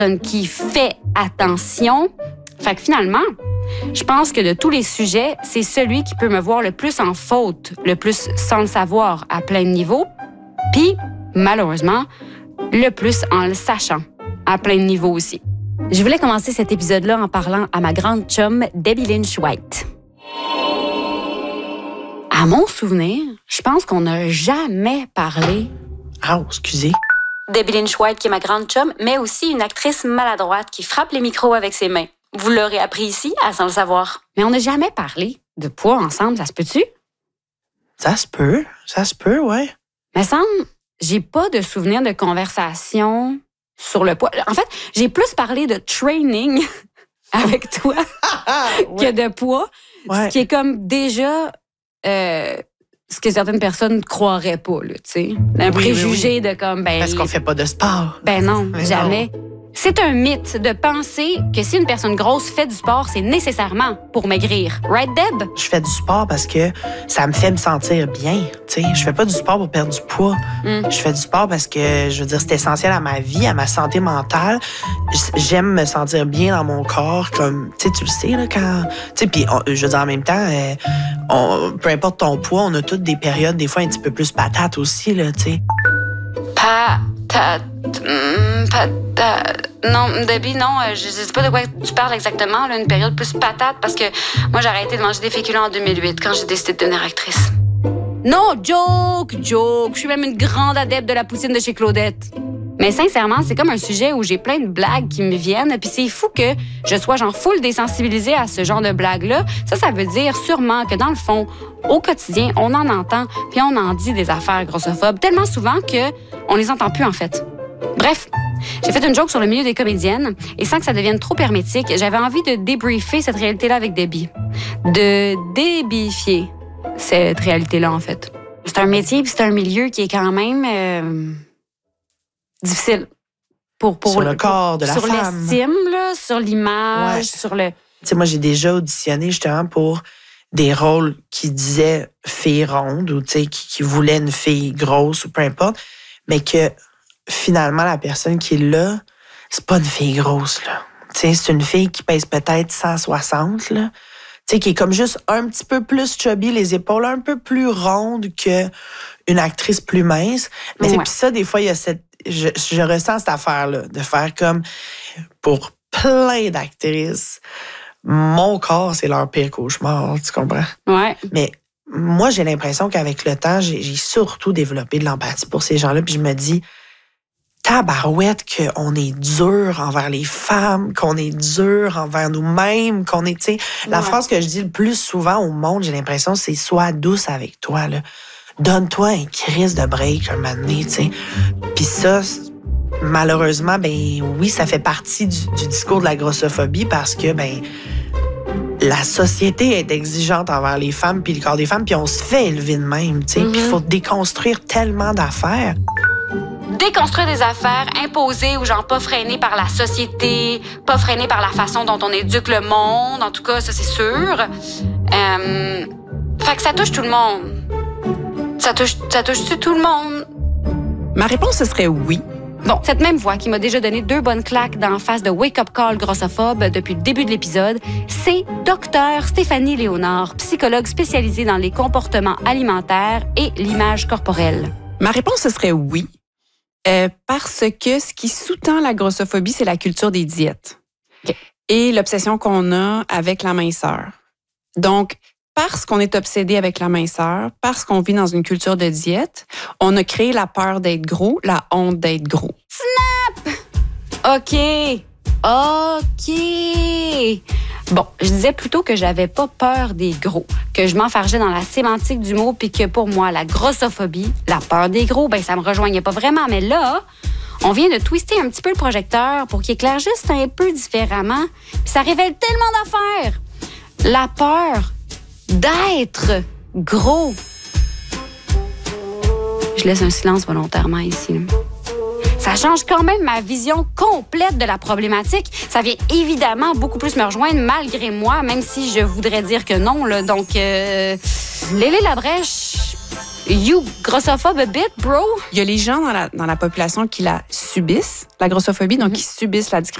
qui fait attention. Fait que finalement, je pense que de tous les sujets, c'est celui qui peut me voir le plus en faute, le plus sans le savoir à plein de niveaux, puis malheureusement, le plus en le sachant à plein de niveaux aussi. Je voulais commencer cet épisode-là en parlant à ma grande chum, Debbie Lynch White. À mon souvenir, je pense qu'on n'a jamais parlé... Ah, excusez. Debbie Lynch White, qui est ma grande chum, mais aussi une actrice maladroite qui frappe les micros avec ses mains. Vous l'aurez appris ici, à Sans le savoir. Mais on n'a jamais parlé de poids ensemble, ça se peut-tu? Ça se peut, ouais. Mais semble, j'ai pas de souvenir de conversation sur le poids. En fait, j'ai plus parlé de training avec toi que de poids, ce qui est comme déjà ce que certaines personnes croiraient pas, là, tu sais. Un préjugé de comme, ben... Parce qu'on fait pas de sport. Ben non, jamais. Non. C'est un mythe de penser que si une personne grosse fait du sport, c'est nécessairement pour maigrir. Right, Deb? Je fais du sport parce que ça me fait me sentir bien. Tu sais, je fais pas du sport pour perdre du poids. Je fais du sport parce que, je veux dire, c'est essentiel à ma vie, à ma santé mentale. J'aime me sentir bien dans mon corps, comme, tu sais, tu le sais, là, quand... Tu sais, puis, je veux dire, en même temps, peu importe ton poids, on a toutes des périodes, des fois, un petit peu plus patates aussi, là, tu sais. Non, Debbie, non, je sais pas de quoi tu parles exactement, là, une période plus patate, parce que moi, j'ai arrêté de manger des féculents en 2008, quand j'ai décidé de devenir actrice. Non, joke! Je suis même une grande adepte de la poutine de chez Claudette. Mais sincèrement, c'est comme un sujet où j'ai plein de blagues qui me viennent, puis c'est fou que je sois genre full désensibilisée à ce genre de blagues-là. Ça veut dire sûrement que dans le fond, au quotidien, on en entend, puis on en dit des affaires grossophobes tellement souvent que on les entend plus en fait. Bref, j'ai fait une joke sur le milieu des comédiennes et sans que ça devienne trop hermétique, j'avais envie de débriefer cette réalité-là avec Debbie. De débifier cette réalité-là, en fait. C'est un métier puis c'est un milieu qui est quand même difficile pour sur le corps de la sur femme. Sur l'estime, là, sur l'image, sur le... Tu sais, moi, j'ai déjà auditionné justement pour des rôles qui disaient fille ronde ou tu sais, qui voulaient une fille grosse ou peu importe, mais que finalement, la personne qui est là, c'est pas une fille grosse, là. Tu sais, c'est une fille qui pèse peut-être 160, là. Tu sais, qui est comme juste un petit peu plus chubby, les épaules un peu plus rondes qu'une actrice plus mince. Mais puis ça, des fois, il y a cette... Je ressens cette affaire-là, de faire comme pour plein d'actrices, mon corps, c'est leur pire cauchemar, tu comprends? Ouais. Mais moi, j'ai l'impression qu'avec le temps, j'ai surtout développé de l'empathie pour ces gens-là, puis je me dis, tabarouette, qu'on est dur envers les femmes, qu'on est dur envers nous-mêmes, qu'on est, tu sais, la phrase que je dis le plus souvent au monde, j'ai l'impression, c'est « sois douce avec toi », là. Donne-toi un crise de break un moment donné, tu sais. Puis ça, malheureusement, ben oui, ça fait partie du discours de la grossophobie parce que, ben, la société est exigeante envers les femmes puis le corps des femmes, puis on se fait élever de même, tu sais. Puis il faut déconstruire tellement d'affaires. Déconstruire des affaires imposées ou genre pas freinées par la société, pas freinées par la façon dont on éduque le monde, en tout cas, ça c'est sûr. Fait que ça touche tout le monde. Ça touche-tu tout le monde? Ma réponse, ce serait oui. Bon, cette même voix qui m'a déjà donné 2 bonnes claques d'en face de Wake Up Call grossophobe depuis le début de l'épisode, c'est Dr Stéphanie Léonard, psychologue spécialisée dans les comportements alimentaires et l'image corporelle. Ma réponse, ce serait oui. Parce que ce qui sous-tend la grossophobie, c'est la culture des diètes. Okay. Et l'obsession qu'on a avec la minceur. Donc, parce qu'on est obsédé avec la minceur, parce qu'on vit dans une culture de diète, on a créé la peur d'être gros, la honte d'être gros. Snap! OK. Bon, je disais plutôt que j'avais pas peur des gros, que je m'enfargeais dans la sémantique du mot, puis que pour moi, la grossophobie, la peur des gros, ben ça me rejoignait pas vraiment. Mais là, on vient de twister un petit peu le projecteur pour qu'il éclaire juste un peu différemment. Puis ça révèle tellement d'affaires. La peur d'être gros. Je laisse un silence volontairement ici. Ça change quand même ma vision complète de la problématique. Ça vient évidemment beaucoup plus me rejoindre malgré moi, même si je voudrais dire que non. Là. Donc, Lélé Labrèche, You grossophobe a bit, bro? Il y a les gens dans la population qui la subissent, la grossophobie, donc qui subissent la discrimination.